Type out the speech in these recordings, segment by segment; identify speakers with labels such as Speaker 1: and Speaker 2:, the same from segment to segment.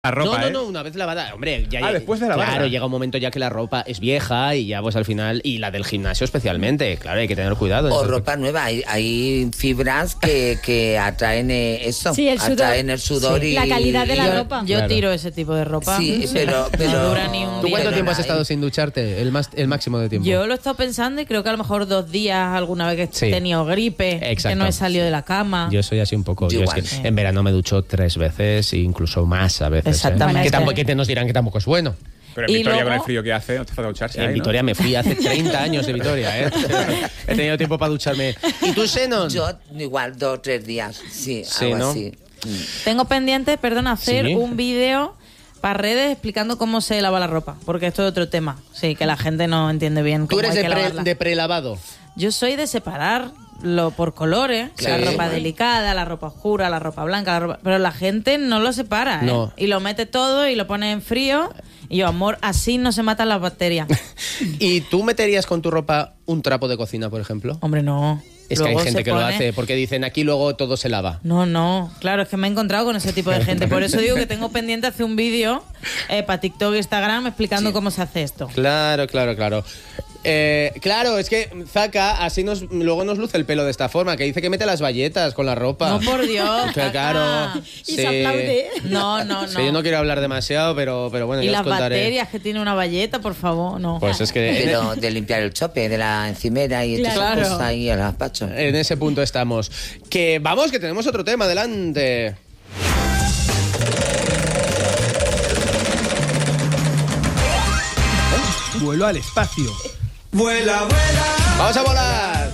Speaker 1: La ropa,
Speaker 2: No, una vez lavada, hombre, ya
Speaker 1: después de lavarla.
Speaker 2: Claro, llega un momento ya que la ropa es vieja y ya pues al final, y la del gimnasio especialmente, claro, hay que tener cuidado.
Speaker 3: O ropa nueva, hay fibras que atraen eso,
Speaker 4: Sí, el sudor.
Speaker 3: atraen el sudor y
Speaker 4: la calidad de la ropa.
Speaker 5: Yo
Speaker 2: Claro.
Speaker 5: tiro ese tipo de ropa.
Speaker 3: Sí, pero
Speaker 5: no dura ni un
Speaker 2: ¿Tú
Speaker 5: día.
Speaker 2: cuánto tiempo has
Speaker 3: Ay.
Speaker 2: estado sin ducharte? El máximo de tiempo.
Speaker 5: Yo lo he estado pensando y creo que a lo mejor 2 días alguna vez que
Speaker 2: Sí.
Speaker 5: he tenido gripe,
Speaker 2: Exacto.
Speaker 5: que no he salido de la cama.
Speaker 2: Yo soy así un poco.
Speaker 3: Yo
Speaker 2: Yo es
Speaker 3: igual.
Speaker 2: que en verano me ducho 3 veces, incluso más a veces.
Speaker 5: Exactamente.
Speaker 2: Que nos dirán que tampoco es bueno.
Speaker 1: Pero en
Speaker 5: Y
Speaker 1: Vitoria,
Speaker 5: luego-
Speaker 1: con el frío que hace, no te falta ducharse
Speaker 2: En
Speaker 1: ahí, ¿no?
Speaker 2: Vitoria me fui hace 30 años de Vitoria, ¿eh? He tenido tiempo para ducharme. ¿Y tú, Xenon?
Speaker 3: yo igual 2 o 3 días, sí,
Speaker 2: Sí,
Speaker 3: algo
Speaker 2: ¿no?
Speaker 3: así.
Speaker 5: Tengo pendiente, hacer
Speaker 2: Sí.
Speaker 5: un vídeo para redes explicando cómo se lava la ropa, porque esto es otro tema. Sí, que la gente no entiende bien
Speaker 2: ¿Tú
Speaker 5: cómo
Speaker 2: eres
Speaker 5: hay que lavarla.
Speaker 2: de prelavado?
Speaker 5: Yo soy de separarlo por colores,
Speaker 2: Claro.
Speaker 5: la ropa delicada, la ropa oscura, la ropa blanca, pero la gente no lo separa, ¿eh?
Speaker 2: No.
Speaker 5: Y lo mete todo y lo pone en frío. Y yo, amor, así no se matan las bacterias.
Speaker 2: ¿Y tú meterías con tu ropa un trapo de cocina, por ejemplo?
Speaker 5: Hombre, no.
Speaker 2: Es que hay
Speaker 5: Luego
Speaker 2: gente
Speaker 5: se
Speaker 2: que lo
Speaker 5: pone-
Speaker 2: hace porque dicen aquí luego todo se lava.
Speaker 5: No, claro, es que me he encontrado con ese tipo de gente. Por eso digo que tengo pendiente hacer un vídeo para TikTok e Instagram explicando cómo se hace esto.
Speaker 2: Claro. Claro, es que Zaka así luego nos luce el pelo de esta forma, que dice que mete las bayetas con la ropa.
Speaker 5: No, por Dios.
Speaker 2: Que claro.
Speaker 4: Y se aplaude.
Speaker 5: No.
Speaker 2: Sí, yo no quiero hablar demasiado, pero bueno,
Speaker 5: Y
Speaker 2: yo os
Speaker 5: las
Speaker 2: contaré.
Speaker 5: bacterias que tiene una bayeta, por favor, no.
Speaker 2: Pues es que
Speaker 3: Pero de limpiar el chope de la encimera y todas
Speaker 5: Claro.
Speaker 3: esas cosas ahí al gazpacho.
Speaker 2: en ese punto estamos. Que vamos, que tenemos otro tema, adelante.
Speaker 6: Vuelo al espacio.
Speaker 2: ¡Vamos a volar!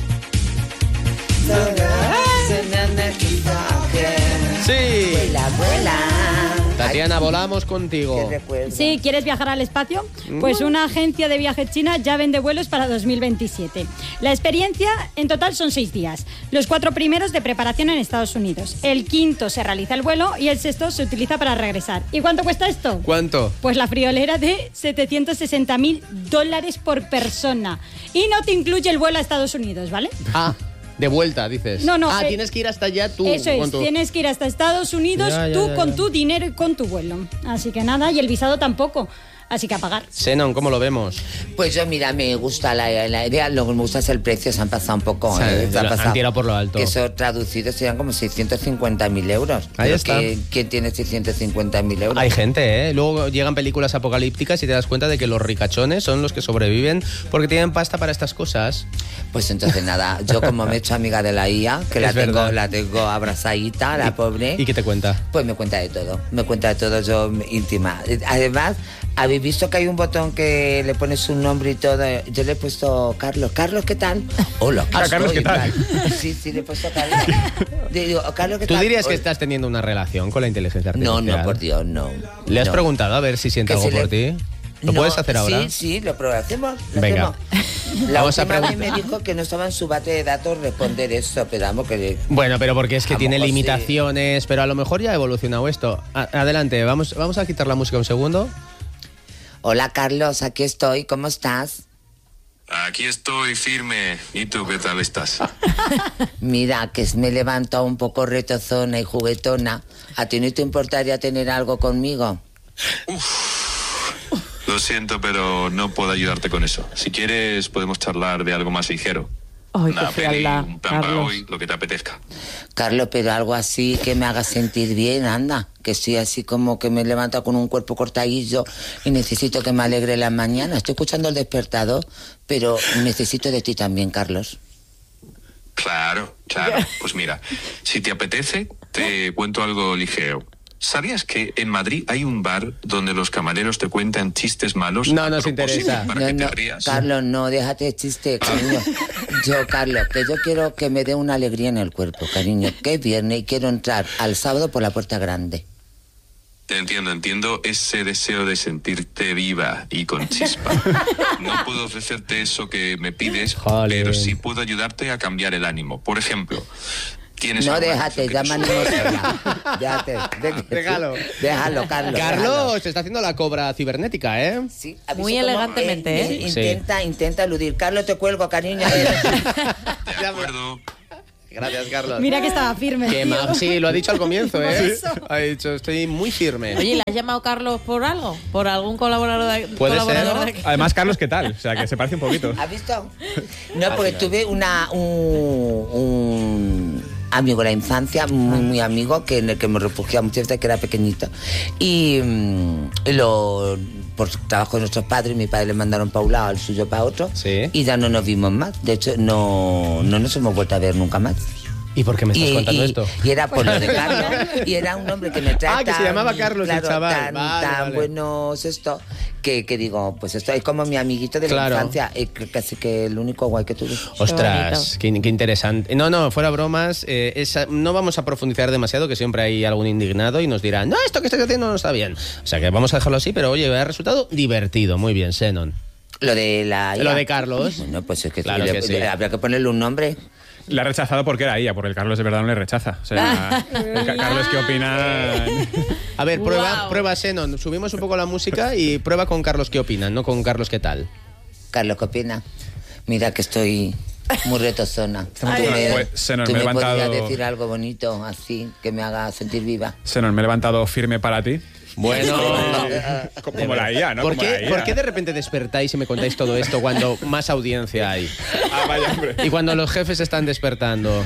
Speaker 2: Sí.
Speaker 3: Vuela.
Speaker 2: Tatiana, volamos contigo.
Speaker 3: Qué recuerdo.
Speaker 4: Sí, ¿quieres viajar al espacio? Pues una agencia de viajes china ya vende vuelos para 2027. La experiencia en total son 6 días. Los 4 primeros de preparación en Estados Unidos. El 5º se realiza el vuelo y el 6º se utiliza para regresar. ¿Y cuánto cuesta esto?
Speaker 2: ¿Cuánto?
Speaker 4: Pues la friolera de $760.000 por persona. Y no te incluye el vuelo a Estados Unidos, ¿vale?
Speaker 2: Ah, de vuelta, dices.
Speaker 4: No,
Speaker 2: tienes que ir hasta allá tú.
Speaker 4: Eso es,
Speaker 2: con tu-
Speaker 4: tienes que ir hasta Estados Unidos
Speaker 2: Ya,
Speaker 4: tú con
Speaker 2: ya.
Speaker 4: tu dinero y con tu vuelo. Así que nada, y el visado tampoco. Así que a pagar.
Speaker 2: Xenon, ¿cómo lo vemos?
Speaker 3: Pues yo, mira, me gusta la idea, lo que me gusta es el precio, se han pasado un poco.
Speaker 2: O sea,
Speaker 3: se han
Speaker 2: han tirado por lo alto.
Speaker 3: Que eso traducido serían como 650.000 euros.
Speaker 2: Ahí
Speaker 3: Pero
Speaker 2: está.
Speaker 3: ¿Quién tiene 650.000 euros?
Speaker 2: Hay gente, ¿eh? Luego llegan películas apocalípticas y te das cuenta de que los ricachones son los que sobreviven porque tienen pasta para estas cosas.
Speaker 3: Pues entonces nada, yo como me he hecho amiga de la IA, que
Speaker 2: Es verdad.
Speaker 3: la tengo abrazadita, la pobre.
Speaker 2: ¿Y qué te cuenta?
Speaker 3: Pues me cuenta de todo, yo íntima. Además, ¿habéis visto que hay un botón que le pones un nombre y todo? Yo le he puesto Carlos. Carlos, ¿qué tal? Hola,
Speaker 1: Carlos, ¿qué tal?
Speaker 3: Sí, le he puesto Carlos. Digo, Carlos, ¿qué
Speaker 2: ¿Tú
Speaker 3: tal?
Speaker 2: dirías que
Speaker 3: Hola.
Speaker 2: estás teniendo una relación con la inteligencia
Speaker 3: No,
Speaker 2: artificial?
Speaker 3: no, por Dios, no.
Speaker 2: ¿Le has
Speaker 3: no.
Speaker 2: preguntado a ver si siente
Speaker 3: Que
Speaker 2: algo
Speaker 3: si
Speaker 2: por
Speaker 3: le-
Speaker 2: ti? ¿Lo
Speaker 3: No,
Speaker 2: puedes hacer ahora?
Speaker 3: Sí, lo hacemos.
Speaker 2: Venga.
Speaker 3: La
Speaker 2: Vamos a
Speaker 3: última vez
Speaker 2: preguntar.
Speaker 3: me dijo que no estaba en su base de datos responder eso, pero vamos que...
Speaker 2: Bueno, pero porque es que
Speaker 3: A lo
Speaker 2: tiene
Speaker 3: mejor sí.
Speaker 2: limitaciones, pero a lo mejor ya ha evolucionado esto. Adelante, vamos a quitar la música un segundo.
Speaker 3: Hola, Carlos, aquí estoy, ¿cómo estás?
Speaker 7: Aquí estoy firme. ¿Y tú qué tal estás?
Speaker 3: Mira, que me he levantado un poco retozona y juguetona. ¿A ti no te importaría tener algo conmigo?
Speaker 7: Lo siento, pero no puedo ayudarte con eso. Si quieres, podemos charlar de algo más ligero.
Speaker 5: Ay,
Speaker 7: Una
Speaker 5: qué
Speaker 7: peli,
Speaker 5: frialdad,
Speaker 7: un plan para
Speaker 5: Carlos.
Speaker 7: hoy, lo que te apetezca.
Speaker 3: Carlos, pero algo así que me haga sentir bien, anda. Que estoy así como que me levanto con un cuerpo cortadillo y necesito que me alegre la mañana. Estoy escuchando el despertador, pero necesito de ti también, Carlos.
Speaker 7: Claro. Pues mira, si te apetece, te cuento algo ligero. ¿Sabías que en Madrid hay un bar donde los camareros te cuentan chistes malos?
Speaker 2: No
Speaker 7: a
Speaker 2: nos
Speaker 7: propósito,
Speaker 2: interesa.
Speaker 7: Para que te rías.
Speaker 3: Carlos, no, déjate de chiste, cariño. Carlos, que yo quiero que me dé una alegría en el cuerpo, cariño. Que es viernes y quiero entrar al sábado por la puerta grande.
Speaker 7: Te entiendo ese deseo de sentirte viva y con chispa. No puedo ofrecerte eso que me pides,
Speaker 2: Jolín.
Speaker 7: pero sí puedo ayudarte a cambiar el ánimo. Por ejemplo, tienes
Speaker 3: No,
Speaker 7: alguna
Speaker 3: déjate,
Speaker 7: canción
Speaker 3: ya
Speaker 7: que
Speaker 3: me
Speaker 7: te
Speaker 3: animo
Speaker 7: suene?
Speaker 3: sola. Déjate.
Speaker 2: Déjalo.
Speaker 3: Déjalo, Carlos.
Speaker 2: Carlos, te está haciendo la cobra cibernética, ¿eh?
Speaker 3: Sí, ¿has
Speaker 5: Muy
Speaker 3: visto cómo
Speaker 5: elegantemente,
Speaker 3: él intenta eludir. Carlos, te cuelgo, cariño.
Speaker 7: De acuerdo.
Speaker 2: Gracias, Carlos.
Speaker 4: Mira que estaba firme.
Speaker 2: Qué
Speaker 4: tío.
Speaker 2: sí, lo ha dicho al comienzo,
Speaker 4: Por
Speaker 2: ¿eh?
Speaker 4: eso.
Speaker 2: Ha dicho, estoy muy firme.
Speaker 5: Oye, ¿le has llamado Carlos por algo? ¿Por algún colaborador de,
Speaker 2: Puede
Speaker 5: colaborador
Speaker 2: ser.
Speaker 5: de aquí?
Speaker 1: Además, Carlos, ¿qué tal? O sea, que se parece un poquito.
Speaker 3: ¿Has visto? No, porque tuve un amigo de la infancia, muy amigo, que en el que me refugiaba muchas veces, que era pequeñito. Y por trabajo de nuestros padres, mi padre le mandaron para un lado, al suyo para otro.
Speaker 2: Sí.
Speaker 3: Y ya no nos vimos más. De hecho, no nos hemos vuelto a ver nunca más.
Speaker 2: ¿Y por qué me estás contando esto?
Speaker 3: Y era por lo de Carlos. Y era un hombre que me trata.
Speaker 2: Ah, que se llamaba Carlos, el chaval.
Speaker 3: Tan
Speaker 2: Vale.
Speaker 3: buenos esto, que digo, pues esto es como mi amiguito de
Speaker 2: Claro.
Speaker 3: la infancia. Casi que el único guay que tuve.
Speaker 2: Ostras, qué interesante. No, fuera bromas, no vamos a profundizar demasiado, que siempre hay algún indignado y nos dirá, no, esto que estoy haciendo no está bien. O sea que vamos a dejarlo así, pero oye, ha resultado divertido. Muy bien, Xenon.
Speaker 3: Lo de la
Speaker 2: Lo de Carlos.
Speaker 3: Bueno, pues es que,
Speaker 2: Claro que sí.
Speaker 3: habría que ponerle un nombre.
Speaker 1: Le ha rechazado porque era ella, porque el Carlos de verdad no le rechaza. O sea, Carlos, ¿qué opina?
Speaker 2: A ver,
Speaker 5: Wow.
Speaker 2: prueba Xenon. Subimos un poco la música y prueba con Carlos qué opinan, no con Carlos qué tal.
Speaker 3: Carlos, ¿qué opina? Mira que estoy muy retozona.
Speaker 5: Ay,
Speaker 1: pues, se nos
Speaker 3: ¿Tú
Speaker 1: me
Speaker 3: me
Speaker 1: he levantado-
Speaker 3: podrías decir algo bonito así que me haga sentir viva?
Speaker 1: Xenon, me he levantado firme para ti.
Speaker 2: Bueno,
Speaker 1: Como la IA, ¿no?
Speaker 2: ¿por
Speaker 1: Como la
Speaker 2: qué,
Speaker 1: IA.
Speaker 2: ¿por qué de repente despertáis y me contáis todo esto cuando más audiencia hay?
Speaker 1: Ah, vaya, hombre.
Speaker 2: Y cuando los jefes están despertando.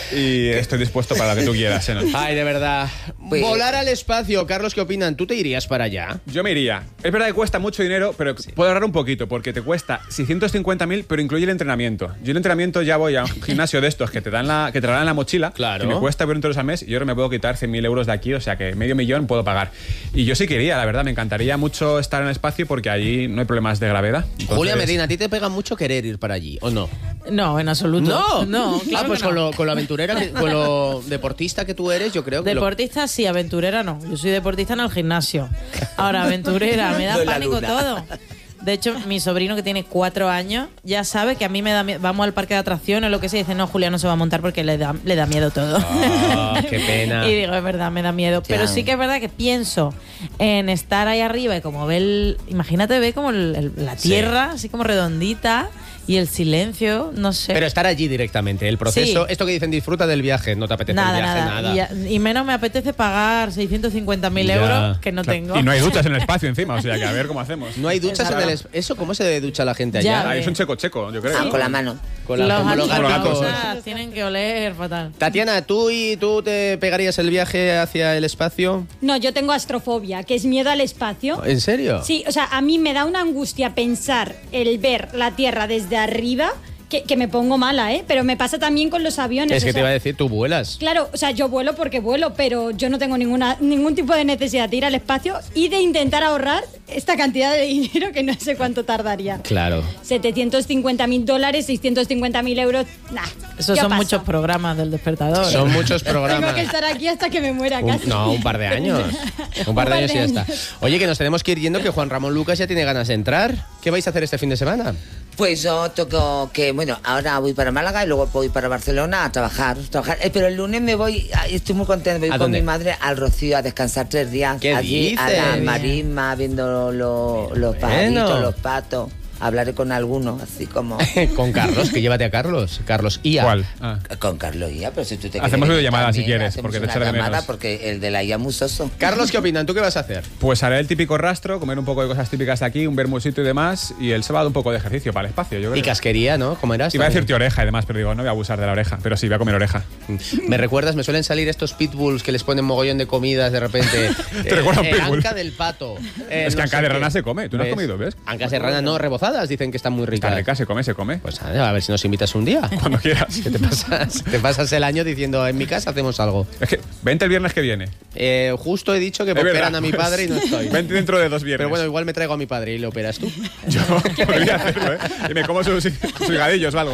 Speaker 1: Y estoy dispuesto para lo que tú quieras, Xenon.
Speaker 2: Ay, de verdad.
Speaker 3: Pues-
Speaker 2: Volar al espacio. Carlos, ¿qué opinan? ¿Tú te irías para allá?
Speaker 1: Yo me iría. Es verdad que cuesta mucho dinero, pero puedo ahorrar un poquito, porque te cuesta 650.000, pero incluye el entrenamiento. Yo el entrenamiento ya voy a un gimnasio de estos que te regalan la mochila,
Speaker 2: Claro.
Speaker 1: y me cuesta 20 euros al mes, y ahora me puedo quitar 100.000 euros de aquí, o sea que medio millón puedo pagar. Y yo sí quería, la verdad, me encantaría mucho estar en el espacio, porque allí no hay problemas de gravedad. Entonces-
Speaker 2: Julia Medina, ¿a ti te pega mucho querer ir para allí o no?
Speaker 5: No, en absoluto. No, claro
Speaker 2: pues
Speaker 5: que no.
Speaker 2: con lo aventurera, con lo deportista que tú eres, yo creo que
Speaker 5: Deportista sí, aventurera no. Yo soy deportista en el gimnasio. Ahora, aventurera, me da
Speaker 3: No, la
Speaker 5: pánico
Speaker 3: luna.
Speaker 5: todo. De hecho, mi sobrino que tiene 4 años ya sabe que a mí me da miedo. Vamos al parque de atracciones o lo que sea y dice, no, Julia no se va a montar porque le da miedo todo.
Speaker 2: Ah, qué pena.
Speaker 5: Y digo, es verdad, me da miedo. Pero sí que es verdad que pienso en estar ahí arriba y como ver, imagínate, ve como la tierra, así como redondita y el silencio, no sé.
Speaker 2: Pero estar allí directamente, el proceso,
Speaker 5: Sí.
Speaker 2: esto que dicen disfruta del viaje, no te apetece el viaje, nada.
Speaker 5: Y menos me apetece pagar 650.000
Speaker 2: Ya.
Speaker 5: euros que no
Speaker 1: Claro.
Speaker 5: tengo.
Speaker 1: Y no hay duchas en el espacio encima, o sea que a ver cómo hacemos.
Speaker 2: No hay duchas en el ¿Eso cómo se ducha la gente
Speaker 5: Ya,
Speaker 2: allá?
Speaker 1: Ahí es un checo, yo creo.
Speaker 3: Ah,
Speaker 1: ¿no?
Speaker 3: con la mano.
Speaker 2: Con
Speaker 5: Los
Speaker 2: como los
Speaker 5: gatos
Speaker 2: gatos.
Speaker 5: tienen que oler fatal.
Speaker 2: Tatiana, ¿tú te pegarías el viaje hacia el espacio?
Speaker 4: No, yo tengo astrofobia, que es miedo al espacio.
Speaker 2: ¿En serio?
Speaker 4: Sí, o sea, a mí me da una angustia pensar el ver la Tierra desde arriba que me pongo mala, ¿eh? Pero me pasa también con los aviones.
Speaker 2: Es que
Speaker 4: o
Speaker 2: te
Speaker 4: sea,
Speaker 2: iba a decir, tú vuelas.
Speaker 4: Claro, o sea, yo vuelo porque vuelo, pero yo no tengo ningún tipo de necesidad de ir al espacio y de intentar ahorrar esta cantidad de dinero que no sé cuánto tardaría.
Speaker 2: Claro.
Speaker 4: $750.000, $650.000 euros, nah.
Speaker 5: Esos
Speaker 4: yo
Speaker 5: son
Speaker 4: paso.
Speaker 5: muchos programas del despertador.
Speaker 2: Son muchos
Speaker 4: Tengo
Speaker 2: programas.
Speaker 4: que estar aquí hasta que me muera casi.
Speaker 2: Un par de años. Un par de años y ya está. Oye, que nos tenemos que ir yendo, que Juan Ramón Lucas ya tiene ganas de entrar. ¿Qué vais a hacer este fin de semana?
Speaker 3: Pues yo toco que, bueno, ahora voy para Málaga y luego voy para Barcelona a trabajar. Pero el lunes me voy, estoy muy contenta, voy
Speaker 2: ¿A
Speaker 3: con
Speaker 2: dónde?
Speaker 3: mi madre al Rocío a descansar 3 días.
Speaker 2: ¿Qué
Speaker 3: allí a
Speaker 2: dices?
Speaker 3: la marisma, viendo los pajaritos, los patos. Hablaré con algunos, así como...
Speaker 2: Con Carlos, que llévate a Carlos. Carlos IA.
Speaker 1: ¿Cuál? Ah.
Speaker 3: Con Carlos Ia, pero si tú te
Speaker 1: Hacemos
Speaker 3: quieres
Speaker 1: videollamada,
Speaker 3: también,
Speaker 1: si quieres,
Speaker 3: hacemos
Speaker 1: porque te
Speaker 3: una
Speaker 1: echaré de
Speaker 3: llamada,
Speaker 1: menos.
Speaker 3: porque el de la IA es muy soso.
Speaker 2: Carlos, ¿qué opinan? ¿Tú qué vas a hacer?
Speaker 1: Pues haré el típico rastro, comer un poco de cosas típicas de aquí, un vermusito y demás, y el sábado un poco de ejercicio para el espacio, yo creo.
Speaker 2: Y casquería, ¿no? ¿Cómo eras?
Speaker 1: Iba a decirte oreja y demás, pero digo, no voy a abusar de la oreja, pero sí, voy a comer oreja.
Speaker 2: Me recuerdas, me suelen salir estos pitbulls que les ponen mogollón de comidas de repente.
Speaker 1: Te recuerda un pitbull.
Speaker 2: Anca del pato.
Speaker 1: Es que
Speaker 2: no
Speaker 1: anca
Speaker 2: sé
Speaker 1: de
Speaker 2: qué.
Speaker 1: rana se come, tú no has comido, ¿ves?
Speaker 2: Ancas de rana no, rebozadas, dicen que están muy ricas.
Speaker 1: Está rica, se come.
Speaker 2: Pues a ver si nos invitas un día.
Speaker 1: Cuando quieras.
Speaker 2: Que te pasas el año diciendo, en mi casa hacemos algo.
Speaker 1: Es que, vente el viernes que viene.
Speaker 2: Justo he dicho que
Speaker 1: Es
Speaker 2: operan
Speaker 1: verdad.
Speaker 2: a mi padre y no estoy.
Speaker 1: Vente dentro de 2 viernes.
Speaker 2: Pero bueno, igual me traigo a mi padre y le operas tú.
Speaker 1: Yo podría hacerlo, ¿eh? Y me como sus higadillos o algo.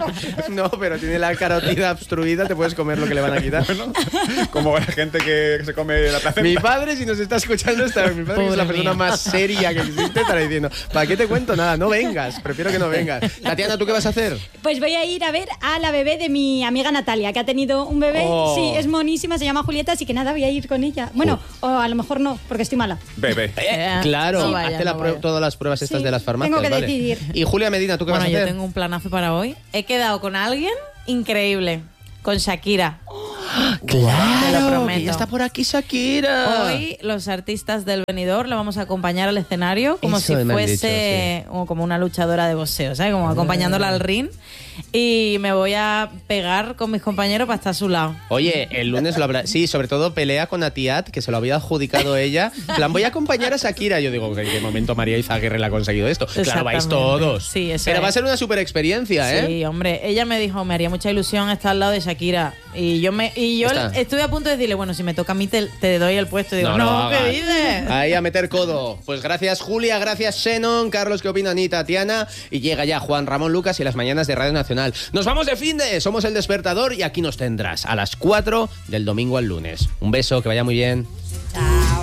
Speaker 2: No, pero tiene la carotida obstruida, te puedes comer lo que le van a quitar.
Speaker 1: Bueno, como la gente que se come la placenta.
Speaker 2: Mi padre, si nos está escuchando, mi padre que es la
Speaker 5: Pobre
Speaker 2: persona
Speaker 5: mío.
Speaker 2: más seria que existe, estará diciendo, ¿para qué te cuento nada? No vengas, prefiero que no vengas. Tatiana, ¿tú qué vas a hacer?
Speaker 4: Pues voy a ir a ver a la bebé de mi amiga Natalia, que ha tenido un bebé.
Speaker 2: Oh.
Speaker 4: Sí, es monísima, se llama Julieta, así que nada, voy a ir con ella. Bueno, o a lo mejor no, porque estoy mala.
Speaker 1: Bebé.
Speaker 2: Claro,
Speaker 5: no vaya,
Speaker 2: hazte
Speaker 5: no vaya.
Speaker 2: todas las pruebas estas
Speaker 4: Sí,
Speaker 2: de las farmacias.
Speaker 4: tengo que
Speaker 2: ¿vale?
Speaker 4: decidir.
Speaker 2: Y Julia Medina, ¿tú qué
Speaker 5: Bueno,
Speaker 2: vas a
Speaker 5: yo
Speaker 2: hacer?
Speaker 5: tengo un planazo para hoy. He quedado con alguien increíble. con Shakira. Te lo
Speaker 2: ¡Claro!
Speaker 5: prometo.
Speaker 2: Que ya está por aquí Shakira.
Speaker 5: Hoy los artistas del Benidorm le vamos a acompañar al escenario como
Speaker 2: Eso
Speaker 5: si
Speaker 2: me han
Speaker 5: fuese
Speaker 2: dicho,
Speaker 5: o como una luchadora de boxeo, ¿sabes? Como acompañándola al ring. Y me voy a pegar con mis compañeros para estar a su lado.
Speaker 2: Oye, el lunes lo habrá... Sí, sobre todo pelea con Atiat, que se lo había adjudicado ella. En plan, voy a acompañar a Shakira. Yo digo, ¿en qué momento María Izaguirre le ha conseguido esto? Claro, vais todos.
Speaker 5: Sí, eso
Speaker 2: Pero
Speaker 5: es.
Speaker 2: va a ser una super experiencia, ¿eh?
Speaker 5: Sí, hombre, ella me dijo, me haría mucha ilusión estar al lado de Shakira. Y yo
Speaker 2: Está.
Speaker 5: estuve a punto de decirle, bueno, si me toca a mí te doy el puesto. Y digo,
Speaker 2: lo
Speaker 5: no, ¿qué
Speaker 2: hagas.
Speaker 5: dices?
Speaker 2: Ahí a meter codo. Pues gracias Julia, gracias Shannon, Carlos, ¿qué opina Anita, Tatiana? Y llega ya Juan Ramón Lucas y las mañanas de Radio Nacional. Nos vamos de finde, somos El Despertador y aquí nos tendrás a las 4 del domingo al lunes. Un beso, que vaya muy bien.